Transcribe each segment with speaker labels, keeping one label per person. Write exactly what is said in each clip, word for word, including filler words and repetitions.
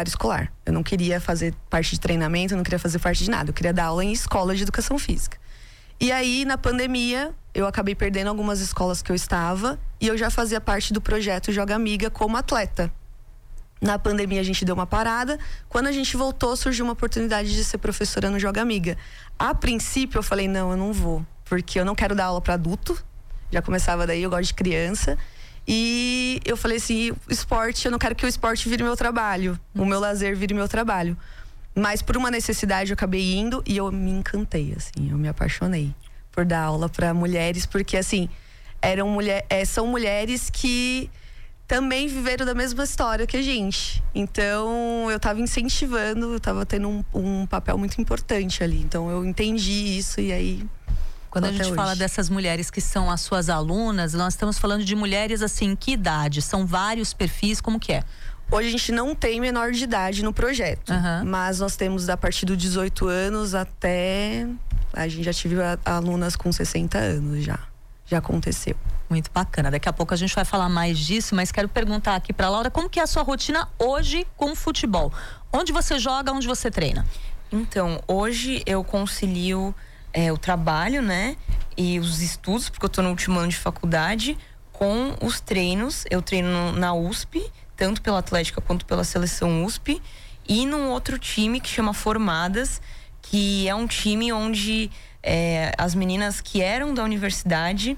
Speaker 1: horário escolar. Eu não queria fazer parte de treinamento, eu não queria fazer parte de nada. Eu queria dar aula em escola de educação física. E aí, na pandemia, eu acabei perdendo algumas escolas que eu estava e eu já fazia parte do projeto Joga Amiga como atleta. Na pandemia, a gente deu uma parada. Quando a gente voltou, surgiu uma oportunidade de ser professora no Joga Amiga. A princípio, eu falei, não, eu não vou. Porque eu não quero dar aula para adulto. Já começava daí, eu gosto de criança. E eu falei assim, esporte, eu não quero que o esporte vire meu trabalho. O meu lazer vire meu trabalho. Mas por uma necessidade eu acabei indo e eu me encantei, assim. Eu me apaixonei por dar aula para mulheres. Porque, assim, eram mulher, é, são mulheres que também viveram da mesma história que a gente. Então, eu tava incentivando, eu tava tendo um, um papel muito importante ali. Então, eu entendi isso e aí...
Speaker 2: Quando a gente hoje. fala dessas mulheres que são as suas alunas, nós estamos falando de mulheres, assim, que idade? São vários perfis, como que é?
Speaker 1: Hoje a gente não tem menor de idade no projeto. Uhum. Mas nós temos a partir dos dezoito anos até... A gente já tive alunas com sessenta anos já. Já aconteceu.
Speaker 2: Muito bacana. Daqui a pouco a gente vai falar mais disso, mas quero perguntar aqui pra Laura, como que é a sua rotina hoje com o futebol? Onde você joga, onde você treina?
Speaker 3: Então, hoje eu concilio é, o trabalho, né? E os estudos, porque eu tô no último ano de faculdade, com os treinos. Eu treino na U S P, tanto pela Atlética quanto pela Seleção U S P. E num outro time que chama Formadas, que é um time onde é, as meninas que eram da universidade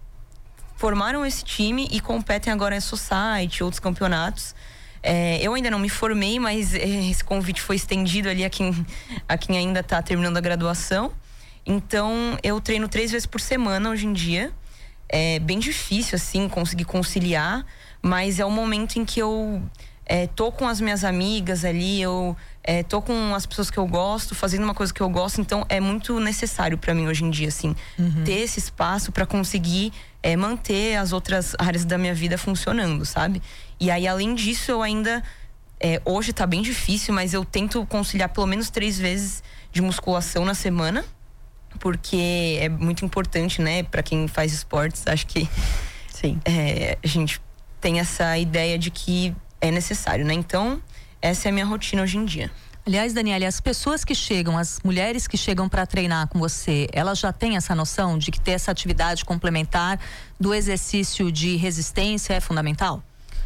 Speaker 3: formaram esse time e competem agora em Society, outros campeonatos. É, eu ainda não me formei, mas esse convite foi estendido ali a quem, a quem ainda está terminando a graduação. Então, eu treino três vezes por semana hoje em dia. É bem difícil, assim, conseguir conciliar, mas é o momento em que eu é, tô com as minhas amigas ali, eu é, tô com as pessoas que eu gosto, fazendo uma coisa que eu gosto, então é muito necessário para mim hoje em dia, assim, uhum. ter esse espaço para conseguir é, manter as outras áreas da minha vida funcionando, sabe? E aí, além disso, eu ainda, é, hoje tá bem difícil, mas eu tento conciliar pelo menos três vezes de musculação na semana, porque é muito importante, né, para quem faz esportes. Acho que sim, é, a gente tem essa ideia de que é necessário, né? Então, essa é a minha rotina hoje em dia.
Speaker 2: Aliás, Daniela, as pessoas que chegam, as mulheres que chegam para treinar com você, elas já têm essa noção de que ter essa atividade complementar do exercício de resistência é fundamental?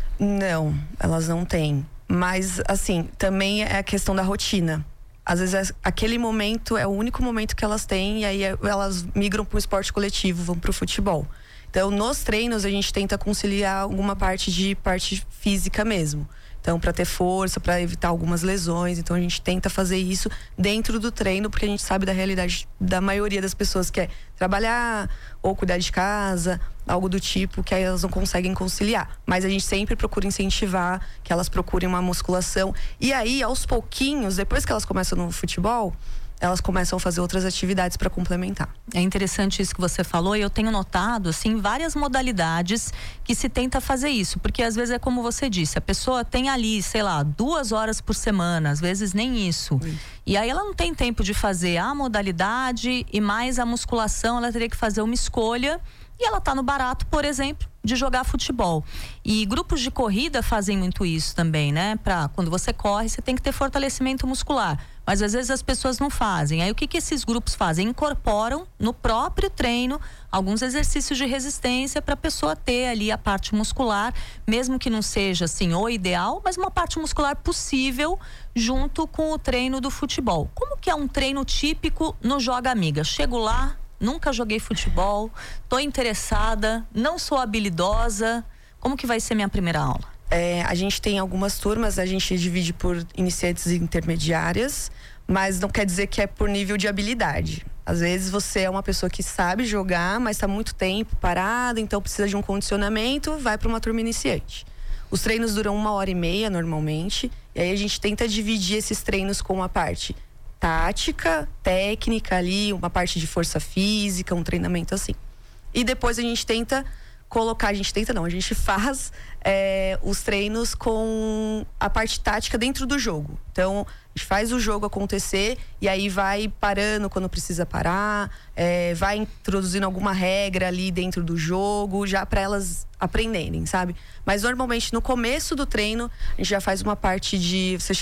Speaker 1: Não, elas não têm. Mas, assim, também é a questão da rotina. Às vezes, aquele momento é o único momento que elas têm e aí elas migram para o esporte coletivo, vão para o futebol. Então, nos treinos, a gente tenta conciliar alguma parte de parte física mesmo. Então, para ter força, para evitar algumas lesões. Então, a gente tenta fazer isso dentro do treino, porque a gente sabe da realidade da maioria das pessoas que é trabalhar ou cuidar de casa, algo do tipo, que aí elas não conseguem conciliar. Mas a gente sempre procura incentivar que elas procurem uma musculação. E aí, aos pouquinhos, depois que elas começam no futebol, elas começam a fazer outras atividades para complementar.
Speaker 2: É interessante isso que você falou, e eu tenho notado, assim, várias modalidades que se tenta fazer isso, porque às vezes é como você disse, a pessoa tem ali, sei lá, duas horas por semana, às vezes nem isso. Sim. E aí ela não tem tempo de fazer a modalidade e mais a musculação, ela teria que fazer uma escolha. E ela tá no barato, por exemplo, de jogar futebol. E grupos de corrida fazem muito isso também, né? Pra quando você corre, você tem que ter fortalecimento muscular. Mas às vezes as pessoas não fazem. Aí o que que esses grupos fazem? Incorporam no próprio treino alguns exercícios de resistência para a pessoa ter ali a parte muscular, mesmo que não seja assim o ideal, mas uma parte muscular possível junto com o treino do futebol. Como que é um treino típico no Joga Amiga? Chego lá, nunca joguei futebol, tô interessada, não sou habilidosa. Como que vai ser minha primeira aula?
Speaker 1: É, a gente tem algumas turmas, a gente divide por iniciantes e intermediárias, mas não quer dizer que é por nível de habilidade. Às vezes você é uma pessoa que sabe jogar, mas está muito tempo parada, então precisa de um condicionamento, vai para uma turma iniciante. Os treinos duram uma hora e meia normalmente, e aí a gente tenta dividir esses treinos com a parte tática, técnica ali, uma parte de força física, um treinamento assim. E depois a gente tenta colocar, a gente tenta não, a gente faz é, os treinos com a parte tática dentro do jogo. Então, a gente faz o jogo acontecer e aí vai parando quando precisa parar, é, vai introduzindo alguma regra ali dentro do jogo, já para elas aprenderem, sabe? Mas normalmente no começo do treino, a gente já faz uma parte de, você